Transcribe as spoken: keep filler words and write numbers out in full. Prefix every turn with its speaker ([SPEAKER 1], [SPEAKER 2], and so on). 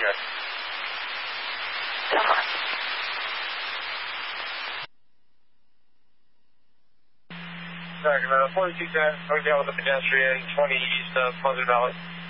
[SPEAKER 1] here.
[SPEAKER 2] Come on.
[SPEAKER 1] Sorry, uh, forty-two ten, going down with the pedestrian, twenty east of Pleasant Valley.